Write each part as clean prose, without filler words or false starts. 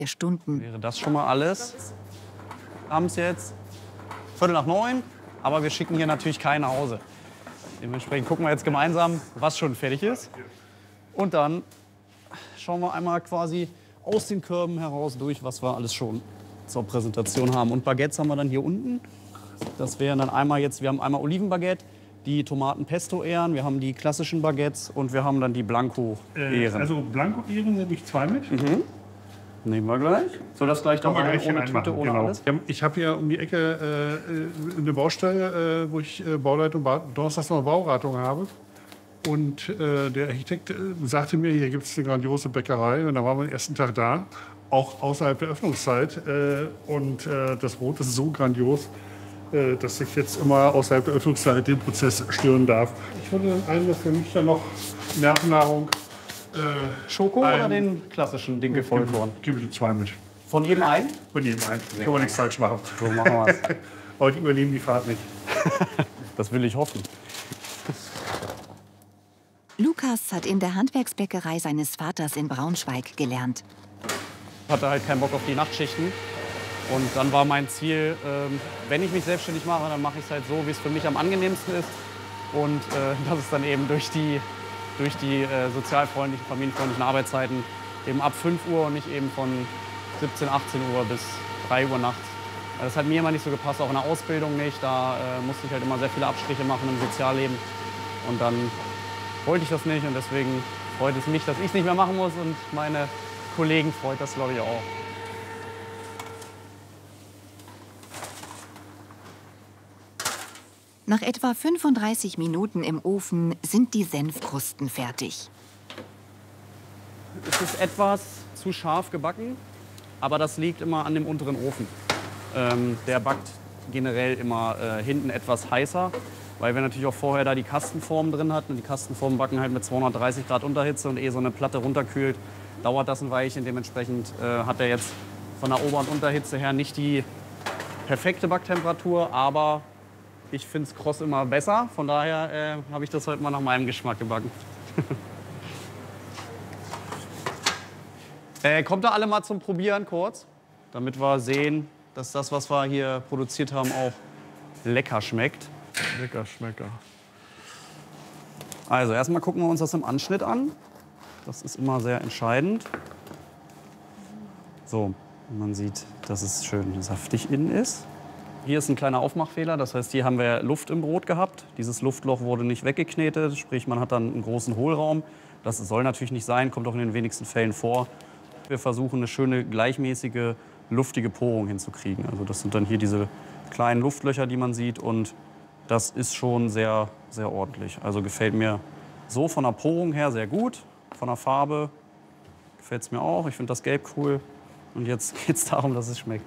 Stunden. Wäre das schon mal alles? Abends jetzt 8:45, aber wir schicken hier natürlich keinen nach Hause. Dementsprechend gucken wir jetzt gemeinsam, was schon fertig ist. Und dann schauen wir einmal quasi aus den Körben heraus durch, was wir alles schon zur Präsentation haben. Und Baguettes haben wir dann hier unten. Das wären dann einmal jetzt, wir haben einmal Olivenbaguette, die Tomaten-Pesto-Ehren, wir haben die klassischen Baguettes und wir haben dann die Blanco-Ehren. Also Blanco-Ehren nehme ich 2 mit. Nehmen wir gleich. Soll das gleich da rein, ohne Tüte, reinmachen, ohne genau. alles? Ich habe hier um die Ecke eine Baustelle, wo ich Bauleitung, donnerstags noch Bauratung habe. Und der Architekt sagte mir, hier gibt es eine grandiose Bäckerei. Und da waren wir den ersten Tag da, auch außerhalb der Öffnungszeit. Und das Brot ist so grandios, dass ich jetzt immer außerhalb der Öffnungszeit den Prozess stören darf. Ich würde dann einen, dass für mich dann noch Nervennahrung. Schoko oder den klassischen Dinkelvollkorn? Gib mir 2 mit. Von jedem einen? Von jedem einen. Kann man nichts falsch machen. So machen wir es. Heute übernehmen die Fahrt nicht. Das will ich hoffen. Lukas hat in der Handwerksbäckerei seines Vaters in Braunschweig gelernt. Ich hatte halt keinen Bock auf die Nachtschichten. Und dann war mein Ziel, wenn ich mich selbstständig mache, dann mache ich es halt so, wie es für mich am angenehmsten ist. Und das ist dann eben durch die sozialfreundlichen, familienfreundlichen Arbeitszeiten eben ab 5 Uhr und nicht eben von 17, 18 Uhr bis 3 Uhr nachts. Das hat mir immer nicht so gepasst, auch in der Ausbildung nicht. Da musste ich halt immer sehr viele Abstriche machen im Sozialleben. Und dann wollte ich das nicht und deswegen freut es mich, dass ich es nicht mehr machen muss und meine Kollegen freut das, glaube ich, auch. Nach etwa 35 Minuten im Ofen sind die Senfkrusten fertig. Es ist etwas zu scharf gebacken, aber das liegt immer an dem unteren Ofen. Der backt generell immer hinten etwas heißer, weil wir natürlich auch vorher da die Kastenformen drin hatten. Und die Kastenformen backen halt mit 230 Grad Unterhitze und ehe so eine Platte runterkühlt, dauert das ein Weilchen. Dementsprechend hat er jetzt von der Ober- und Unterhitze her nicht die perfekte Backtemperatur, aber ich finde es kross immer besser. Von daher habe ich das heute mal nach meinem Geschmack gebacken. Kommt da alle mal zum Probieren kurz, damit wir sehen, dass das, was wir hier produziert haben, auch lecker schmeckt. Lecker Schmecker. Also erstmal gucken wir uns das im Anschnitt an. Das ist immer sehr entscheidend. So, man sieht, dass es schön saftig innen ist. Hier ist ein kleiner Aufmachfehler, das heißt, hier haben wir Luft im Brot gehabt. Dieses Luftloch wurde nicht weggeknetet, sprich, man hat dann einen großen Hohlraum. Das soll natürlich nicht sein, kommt auch in den wenigsten Fällen vor. Wir versuchen, eine schöne, gleichmäßige, luftige Porung hinzukriegen. Also das sind dann hier diese kleinen Luftlöcher, die man sieht. Und das ist schon sehr, sehr ordentlich. Also gefällt mir so von der Porung her sehr gut. Von der Farbe gefällt es mir auch. Ich finde das Gelb cool. Und jetzt geht es darum, dass es schmeckt.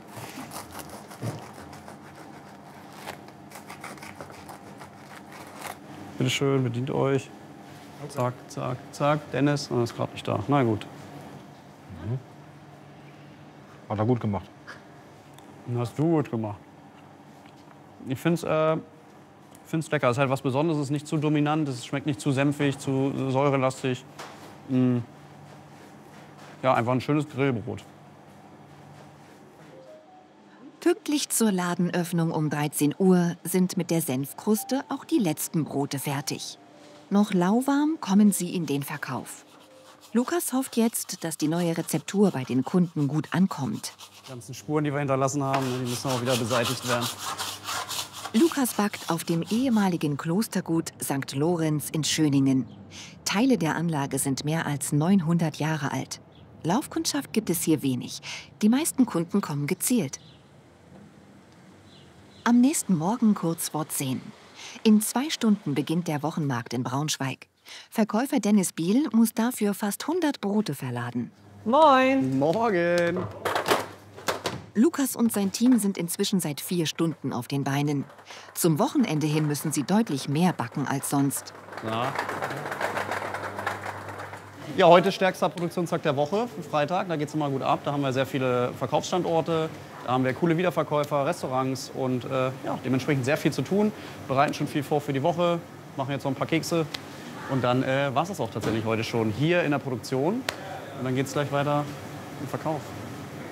Bitte schön, bedient euch. Zack, zack, zack. Dennis, und ist gerade nicht da. Na gut. Hat er gut gemacht. Hast du gut gemacht. Ich finde es lecker. Es ist halt was Besonderes. Es ist nicht zu dominant. Es schmeckt nicht zu senfig, zu säurelastig. Ja, einfach ein schönes Grillbrot. Pünktlich zur Ladenöffnung um 13 Uhr sind mit der Senfkruste auch die letzten Brote fertig. Noch lauwarm kommen sie in den Verkauf. Lukas hofft jetzt, dass die neue Rezeptur bei den Kunden gut ankommt. Die ganzen Spuren, die wir hinterlassen haben, die müssen auch wieder beseitigt werden. Lukas backt auf dem ehemaligen Klostergut St. Lorenz in Schöningen. Teile der Anlage sind mehr als 900 Jahre alt. Laufkundschaft gibt es hier wenig. Die meisten Kunden kommen gezielt. Am nächsten Morgen kurz vor 10. In 2 Stunden beginnt der Wochenmarkt in Braunschweig. Verkäufer Dennis Biel muss dafür fast 100 Brote verladen. Moin! Morgen! Lukas und sein Team sind inzwischen seit 4 Stunden auf den Beinen. Zum Wochenende hin müssen sie deutlich mehr backen als sonst. Ja, heute stärkster Produktionstag der Woche, Freitag. Da geht es immer gut ab. Da haben wir sehr viele Verkaufsstandorte. Da haben wir coole Wiederverkäufer, Restaurants und ja, dementsprechend sehr viel zu tun. Bereiten schon viel vor für die Woche, machen jetzt noch ein paar Kekse. Und dann war es das auch tatsächlich heute schon hier in der Produktion. Und dann geht es gleich weiter im Verkauf.